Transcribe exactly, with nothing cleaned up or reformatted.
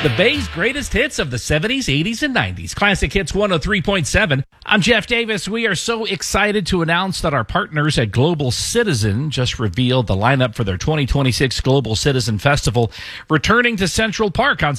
The Bay's greatest hits of the seventies, eighties, and nineties. Classic Hits one oh three point seven. I'm Jeff Davis. We are so excited to announce that our partners at Global Citizen just revealed the lineup for their twenty twenty-six Global Citizen Festival, returning to Central Park on